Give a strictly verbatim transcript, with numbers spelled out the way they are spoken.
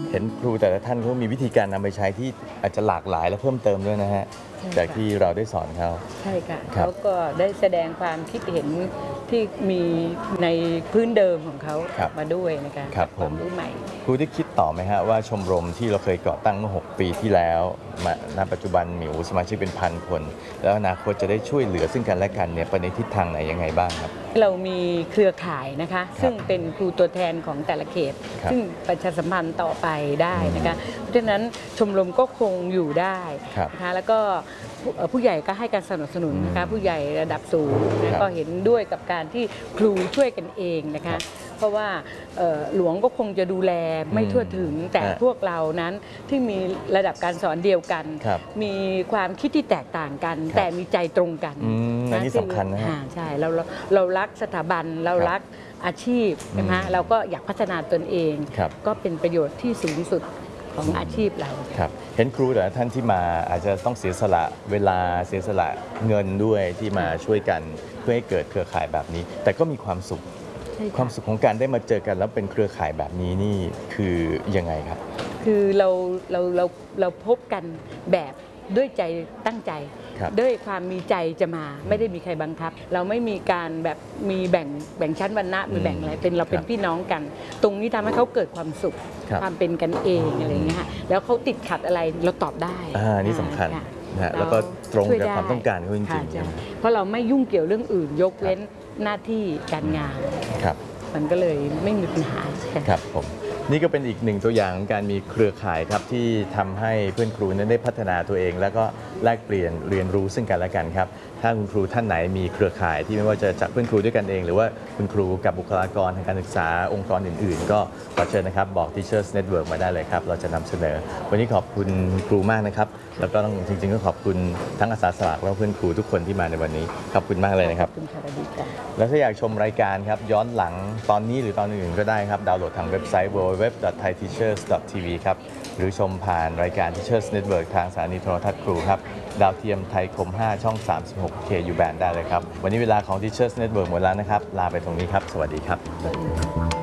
เห็นครูแต่ละท่านเขามีวิธีการนำไปใช้ที่อาจจะหลากหลายและเพิ่มเติมด้วยนะฮะจากที่เราได้สอนเขาใช่ค่ะเขาก็ได้แสดงความคิดเห็นที่มีในพื้นเดิมของเขามาด้วยนะคะความรู้ใหม่ครูได้คิดต่อไหมฮะว่าชมรมที่เราเคยก่อตั้งเมื่อหกปีที่แล้วมาณปัจจุบันมีสมาชิกเป็นพันคนแล้วอนาคตจะได้ช่วยเหลือซึ่งกันและกันเนี่ยไปในทิศทางไหนยังไงบ้างครับเรามีเครือข่ายนะคะซึ่งเป็นครูตัวแทนของแต่ละเขตซึ่งประชาสัมพันธ์ต่อไปได้นะคะเพราะฉะนั้นชมรมก็คงอยู่ได้นะคะแล้วก็ผู้ใหญ่ก็ให้การสนับสนุนนะคะผู้ใหญ่ระดับสูงนะก็เห็นด้วยกับการที่ครูช่วยกันเองนะคะเพราะว่าหลวงก็คงจะดูแลไม่ทั่วถึงแต่พวกเรานั้นที่มีระดับการสอนเดียวกันมีความคิดที่แตกต่างกันแต่มีใจตรงกันอันนี้สำคัญนะฮะใช่เราเรารักสถาบันเรารักอาชีพใช่ไหมเราก็อยากพัฒนาตนเองก็เป็นประโยชน์ที่สูงสุดของอาชีพเราครับเห็นครูแต่ละท่านที่มาอาจจะต้องเสียสละเวลาเสียสละเงินด้วยที่มาช่วยกันเพื่อให้เกิดเครือข่ายแบบนี้แต่ก็มีความสุขความสุขของการได้มาเจอกันแล้วเป็นเครือข่ายแบบนี้นี่คือยังไงครับคือเราเราเราเราพบกันแบบด้วยใจตั้งใจด้วยความมีใจจะมาไม่ได้มีใครบังคับเราไม่มีการแบบมีแบ่งแบ่งชั้นวรรณะมีแบ่งอะไรเป็นเราเป็นพี่น้องกันตรงนี้ทำให้เขาเกิดความสุขความเป็นกันเองอะไรเงี้ยแล้วเขาติดขัดอะไรเราตอบได้อ่านี่สำคัญนะแล้วก็ตรงกับความต้องการเขาจริงๆเพราะเราไม่ยุ่งเกี่ยวเรื่องอื่นยกเว้นหน้าที่การงานมันก็เลยไม่มีปัญหาครับผมนี่ก็เป็นอีกหนึ่งตัวอย่างของการมีเครือข่ายครับที่ทำให้เพื่อนครูนั้นได้พัฒนาตัวเองแล้วก็แลกเปลี่ยนเรียนรู้ซึ่งกันและกันครับถ้าคุณครูท่านไหนมีเครือข่ายที่ไม่ว่าจะจากเพื่อนครูด้วยกันเองหรือว่าคุณครูกับบุคลากรทางการศึกษาองค์กรอื่นๆก็ขอเชิญนะครับบอก Teachers Network มาได้เลยครับเราจะนำเสนอวันนี้ขอบคุณครูมากนะครับแล้วก็ต้องจริงๆก็ขอบคุณทั้งอาสาสมัครและเพื่อนครูทุกคนที่มาในวันนี้ขอบคุณมากเลยนะครับแล้วถ้าอยากชมรายการครับย้อนหลังตอนนี้หรือตอนอื่นก็ได้ครับดาวน์โหลดทางเว็บไซต์ ดับเบิลยู ดับเบิลยู ดับเบิลยู ดอท ไทย ทีเชอร์ส ดอท ที วี ครับหรือชมผ่านรายการ Teachers Network ทางสถานีโทรทัศน์ครูครับดาวเทียมไทยคมห้าช่องสามสิบหก เค ยู แบนด์ได้เลยครับวันนี้เวลาของ Teachers Network หมดแล้วนะครับลาไปตรงนี้ครับสวัสดีครับ